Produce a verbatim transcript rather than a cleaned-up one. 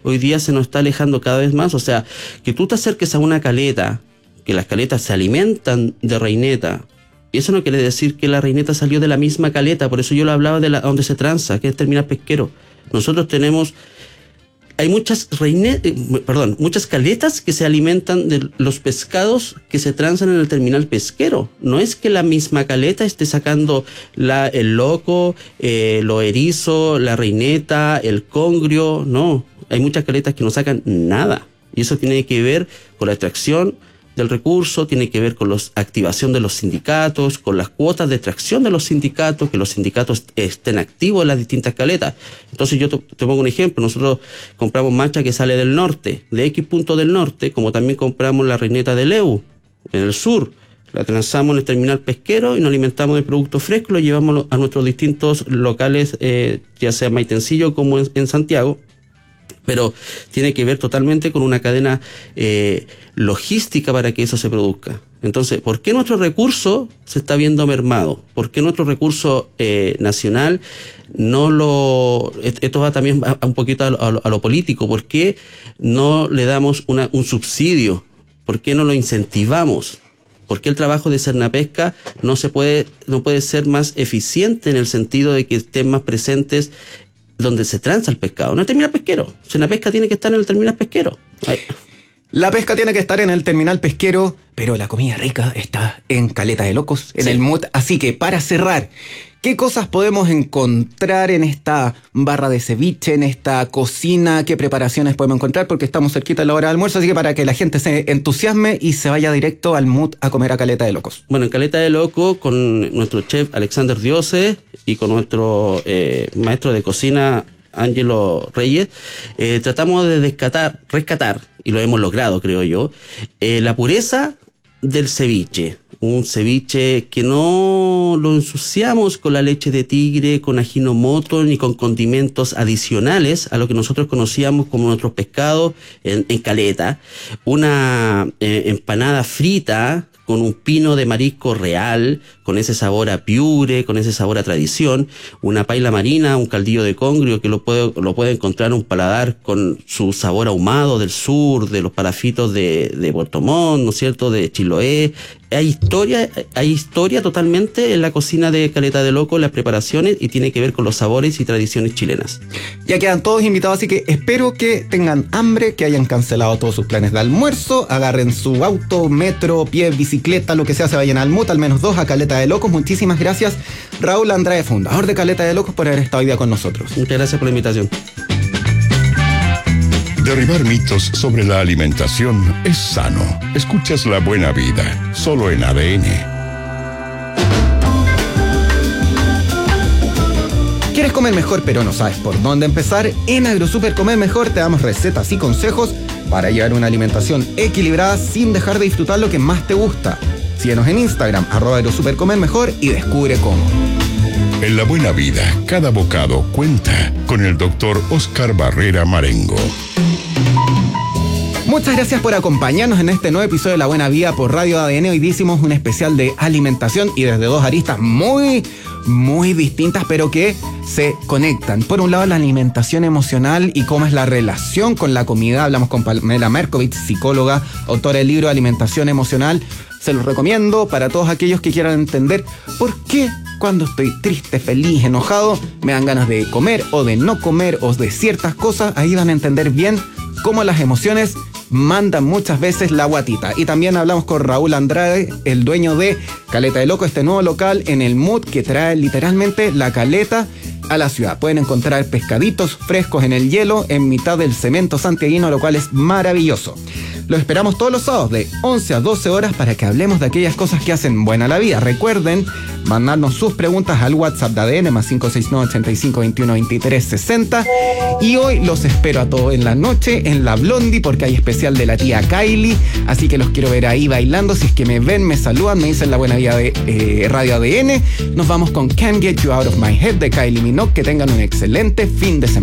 hoy día se nos está alejando cada vez más. O sea, que tú te acerques a una caleta, que las caletas se alimentan de reineta, y eso no quiere decir que la reineta salió de la misma caleta. Por eso yo lo hablaba de la donde se tranza, que es terminal pesquero. Nosotros tenemos... Hay muchas reinetas, perdón, muchas caletas que se alimentan de los pescados que se transan en el terminal pesquero. No es que la misma caleta esté sacando la, el loco, eh, lo erizo, la reineta, el congrio. No, hay muchas caletas que no sacan nada. Y eso tiene que ver con la extracción del recurso, tiene que ver con la activación de los sindicatos, con las cuotas de extracción de los sindicatos, que los sindicatos estén activos en las distintas caletas. Entonces yo te, te pongo un ejemplo. Nosotros compramos mancha que sale del norte, de X punto del norte, como también compramos la reineta de Leu, en el sur. La transamos en el terminal pesquero y nos alimentamos de productos frescos, lo llevamos a nuestros distintos locales, eh, ya sea en Maitencillo como en, en Santiago. Pero tiene que ver totalmente con una cadena eh, logística para que eso se produzca. Entonces, ¿por qué nuestro recurso se está viendo mermado? ¿Por qué nuestro recurso eh, nacional no lo... Esto va también a, a un poquito a lo, a, lo, a lo político. ¿Por qué no le damos una, un subsidio? ¿Por qué no lo incentivamos? ¿Por qué el trabajo de Sernapesca no se puede, no puede ser más eficiente en el sentido de que estén más presentes donde se tranza el pescado? No es el terminal pesquero. Sernapesca tiene que estar en el terminal pesquero. Ay. La pesca tiene que estar en el terminal pesquero, pero la comida rica está en Caleta de Locos, en sí. el M U T. Así que para cerrar, ¿qué cosas podemos encontrar en esta barra de ceviche, en esta cocina? ¿Qué preparaciones podemos encontrar? Porque estamos cerquita de la hora de almuerzo, así que para que la gente se entusiasme y se vaya directo al M U T a comer a Caleta de Locos. Bueno, en Caleta de Locos, con nuestro chef Alexander Diose y con nuestro eh, maestro de cocina Ángelo Reyes, eh, tratamos de rescatar, rescatar, y lo hemos logrado, creo yo, eh, la pureza del ceviche. Un ceviche que no lo ensuciamos con la leche de tigre, con ajinomoto, ni con condimentos adicionales a lo que nosotros conocíamos como nuestros pescados en, en caleta. Una eh, empanada frita con un pino de marisco real, con ese sabor a piure, con ese sabor a tradición, una paila marina, un caldillo de congrio que lo puede, lo puede encontrar en un paladar con su sabor ahumado del sur, de los palafitos de, de Puerto Montt, ¿no es cierto?, de Chiloé. Hay historia, hay historia totalmente en la cocina de Caleta de Loco, las preparaciones, y tiene que ver con los sabores y tradiciones chilenas. Ya quedan todos invitados, así que espero que tengan hambre, que hayan cancelado todos sus planes de almuerzo, agarren su auto, metro, pie, bicicleta, lo que sea, se vayan al M U T, al menos dos, a Caleta de Locos. Muchísimas gracias, Raúl Andrade, fundador de Caleta de Locos, por haber estado hoy día con nosotros. Muchas gracias por la invitación. Derribar mitos sobre la alimentación es sano. Escuchas La Buena Vida, solo en A D N. ¿Quieres comer mejor pero no sabes por dónde empezar? En AgroSuper Comer Mejor te damos recetas y consejos para llevar una alimentación equilibrada sin dejar de disfrutar lo que más te gusta. Síguenos en Instagram, arroba AgroSuper Comer Mejor, y descubre cómo. En La Buena Vida, cada bocado cuenta, con el doctor Oscar Barrera Marengo. Muchas gracias por acompañarnos en este nuevo episodio de La Buena Vida por Radio A D N. Hoy hicimos un especial de alimentación y desde dos aristas muy, muy distintas, pero que se conectan. Por un lado, la alimentación emocional y cómo es la relación con la comida. Hablamos con Pamela Merkovich, psicóloga, autora del libro Alimentación Emocional. Se los recomiendo para todos aquellos que quieran entender por qué cuando estoy triste, feliz, enojado, me dan ganas de comer o de no comer o de ciertas cosas. Ahí van a entender bien cómo las emociones mandan muchas veces la guatita. Y también hablamos con Raúl Andrade, el dueño de Caleta de Loco, este nuevo local en el M U T que trae literalmente la caleta a la ciudad. Pueden encontrar pescaditos frescos en el hielo en mitad del cemento santiaguino, lo cual es maravilloso. Los esperamos todos los sábados de once a doce horas para que hablemos de aquellas cosas que hacen buena la vida. Recuerden mandarnos sus preguntas al WhatsApp de A D N más cinco seis nueve, ochenta y cinco, veintiuno, veintitrés, sesenta. Y hoy los espero a todos en la noche en la Blondie porque hay especial de la tía Kylie. Así que los quiero ver ahí bailando. Si es que me ven, me saludan, me dicen La Buena Vida de eh, Radio A D N. Nos vamos con Can't Get You Out of My Head de Kylie Minogue. Que tengan un excelente fin de semana.